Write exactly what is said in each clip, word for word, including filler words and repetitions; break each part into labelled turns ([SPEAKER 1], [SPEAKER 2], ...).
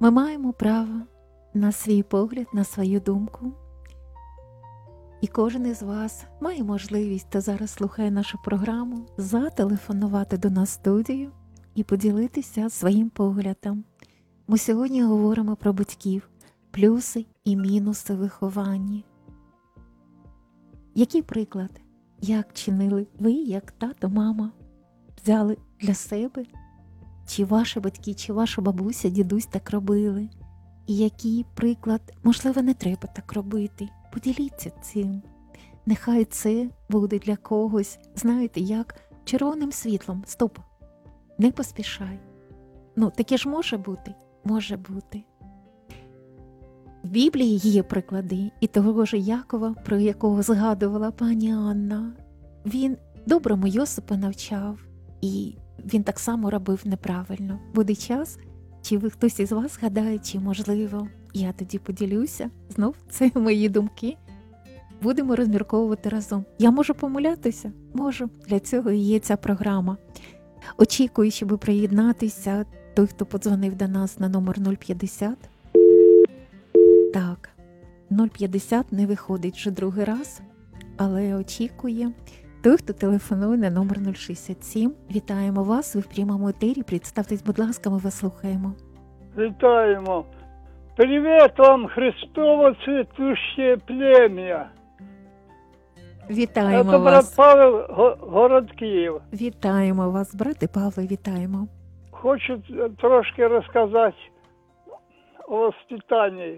[SPEAKER 1] Ми маємо право на свій погляд, на свою думку. І кожен із вас має можливість, хто зараз слухає нашу програму, зателефонувати до нас в студію і поділитися своїм поглядом. Ми сьогодні говоримо про батьків, плюси і мінуси виховання. Який приклад, як чинили ви, як тато, мама, взяли для себе? Чи ваші батьки, чи ваша бабуся, дідусь так робили? І який приклад, можливо, не треба так робити? Поділіться цим. Нехай це буде для когось, знаєте, як червоним світлом. Стоп, не поспішай. Ну, таке ж може бути? Може бути. В Біблії є приклади і того ж Якова, про якого згадувала пані Анна. Він доброму Йосипа навчав, і він так само робив неправильно. Буде час, чи ви хтось із вас згадає, чи можливо, я тоді поділюся. Знов, це мої думки. Будемо розмірковувати разом. Я можу помилятися? Можу. Для цього і є ця програма. Очікую, щоб приєднатися той, хто подзвонив до нас на номер нуль п'ятдесят. Так, нуль п'ятдесят не виходить вже другий раз, але очікує. Той, хто телефонує на номер нуль шістдесят сім. Вітаємо вас, ви в прямому етері. Представтесь, будь ласка, ми вас слухаємо.
[SPEAKER 2] Вітаємо. Привіт вам, Христово цвітуще плем'я.
[SPEAKER 1] Вітаємо
[SPEAKER 2] Це
[SPEAKER 1] вас.
[SPEAKER 2] брат Павел, го- город Київ.
[SPEAKER 1] Вітаємо вас, брате Павле, вітаємо.
[SPEAKER 2] Хочу трошки розказати о воспитанні.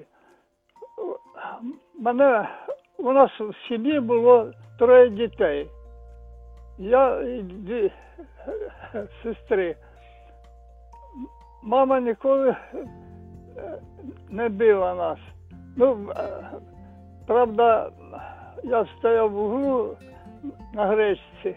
[SPEAKER 2] Мене, у нас в сім'ї було троє дітей. Я і дві сестри. Мама ніколи не била нас. Ну, правда, я стояв в углу на гречці,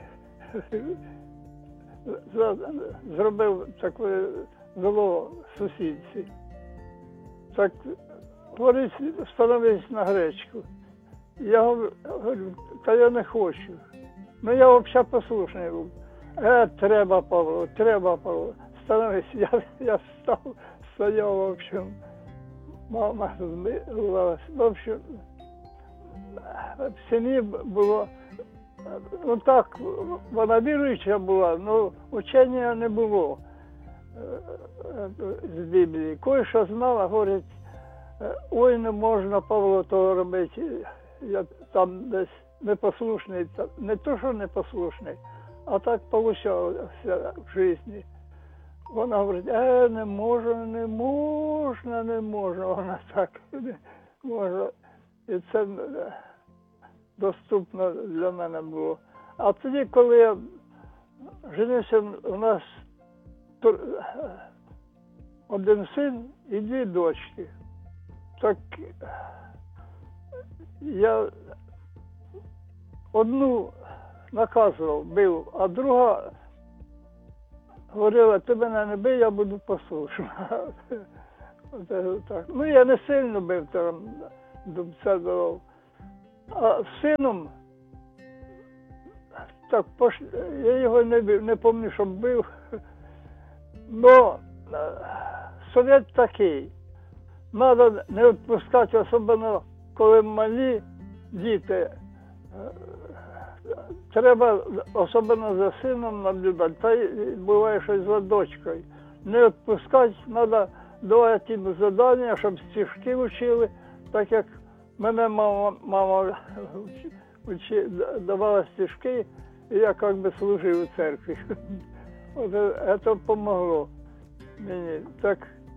[SPEAKER 2] зробив таке зло сусідці. Так, говорить, становись на гречку. Я говорю, та я не хочу. Ну, я взагалі послушний був. Е, треба, Павло, треба, Павло. Становись, я, я встав, стояв, в общем. Мама збилась. В общем, в сім'ї було, ну так, вона віруюча була, але учення не було з Біблії. Кое-що знала, говорить, ой, не можна, Павло, того робити. Я там десь непослушний, не то, що непослушний, а так получалося в житті. Вона говорить, е, не можна, не можна, не можна. Вона так не може. І це доступно для мене було. А тоді, коли я женився, у нас один син і дві дочки. Так я одну наказував, бив, а друга говорила, ти мене не бий, я буду послушна. Ну, я не сильно бив, там, дубця давав. А з сином, так, пош... я його не бив, не пам'ятаю, щоб бив. Но совет такий. Треба не відпускати, особливо коли малі діти. Треба особливо за сином наблюдати, та й буває щось за дочкою. Не відпускати, треба давати їм завдання, щоб стишки вчили, так як мене мама, мама учи, давала стишки, і я як би служив у церкві. От це допомогло мені. Так,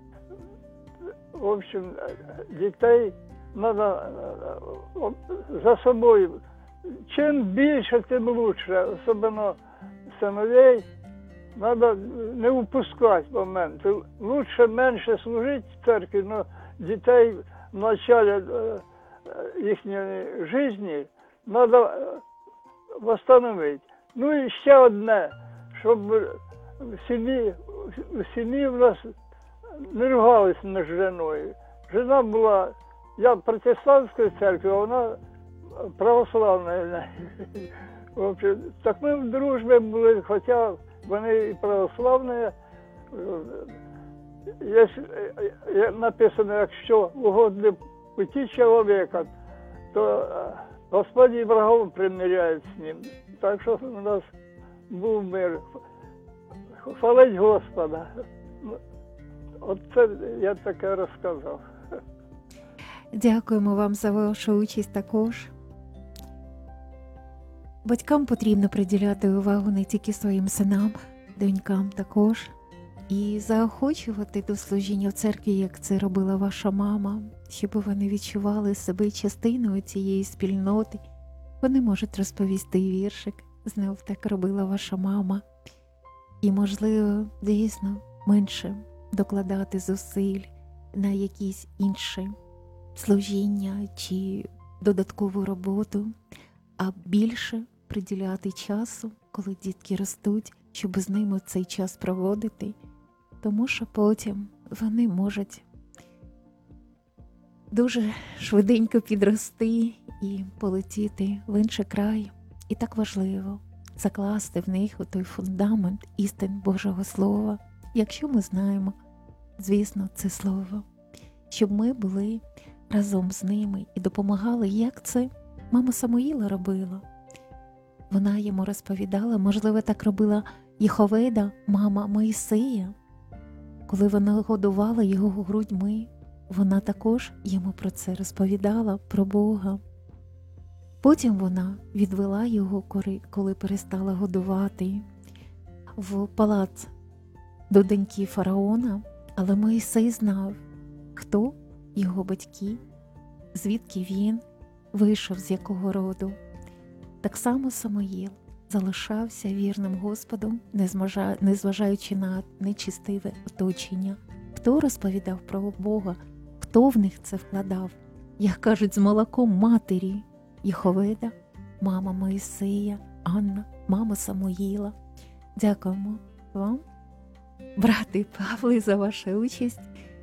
[SPEAKER 2] в общем, дітей треба за собою. Чим більше, тим краще. Особливо синовей. Треба не упускати моменти. Лучше менше служити в церкві, але дітей в началі їхньої житті треба відновити. Ну і ще одне, щоб в сім'ї, в сім'ї в нас не ругались між жіною. Жена була, я протестантської церкви, а вона православна. В общем, так ми в дружбі були, хоча вони і православні. є, є написано, якщо угодно пути чоловіка, то е, Господь і врагом примиряє з ним. Так що у нас був мир. Хвалить Господа. Оце я таке розказав.
[SPEAKER 1] Дякуємо вам за вашу участь також. Батькам потрібно приділяти увагу не тільки своїм синам, донькам також. І заохочувати до служіння в церкві, як це робила ваша мама, щоб вони відчували себе частиною цієї спільноти. Вони можуть розповісти віршик, знов так робила ваша мама. І, можливо, дійсно, менше докладати зусиль на якісь інші служіння чи додаткову роботу, а більше приділяти часу, коли дітки ростуть, щоб з ними цей час проводити, тому що потім вони можуть дуже швиденько підрости і полетіти в інший край. І так важливо закласти в них той фундамент істин Божого Слова, якщо ми знаємо, звісно, це Слово, щоб ми були разом з ними і допомагали, як це мама Самуїла робила. Вона йому розповідала, можливо, так робила Єховеда, мама Моїсея. Коли вона годувала його грудьми, вона також йому про це розповідала, про Бога. Потім вона відвела його, коли перестала годувати, в палац до доньки фараона, але Моїсей знав, хто його батьки, звідки він вийшов, з якого роду. Так само Самуїл залишався вірним Господу, незважаючи на нечистиве оточення. Хто розповідав про Бога, хто в них це вкладав, як кажуть, з молоком матері Єховеда, мама Моїсея, Анна, мама Самуїла. Дякуємо вам, брати Павле, за вашу участь.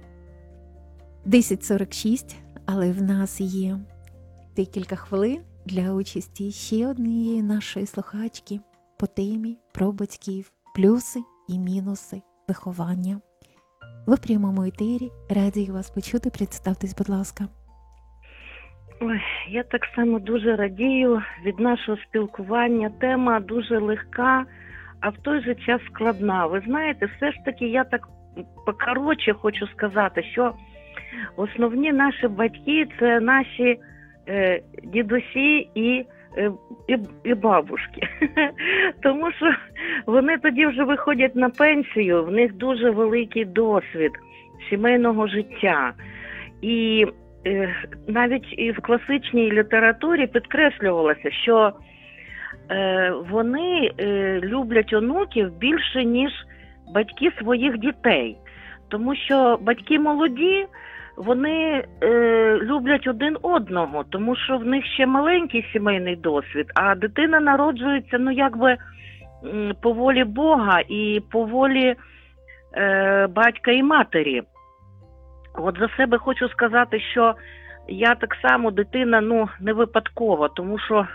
[SPEAKER 1] десять сорок шість, але в нас є декілька хвилин для участі ще однієї нашої слухачки по темі про батьків, плюси і мінуси виховання. Ви в прямому етері, раді вас почути, представтесь, будь ласка.
[SPEAKER 3] Ой, я так само дуже радію від нашого спілкування. Тема дуже легка, а в той же час складна. Ви знаєте, все ж таки я так покоротше хочу сказати, що основні наші батьки – це наші е, дідусі і, е, і, і бабушки. Тому що вони тоді вже виходять на пенсію, в них дуже великий досвід сімейного життя. І е, навіть і в класичній літературі підкреслювалося, що е, вони е, люблять онуків більше, ніж батьки своїх дітей. Тому що батьки молоді, вони е, люблять один одного, тому що в них ще маленький сімейний досвід, а дитина народжується, ну, якби по волі Бога і по волі е, батька і матері. От за себе хочу сказати, що я так само дитина, ну, не випадкова, тому що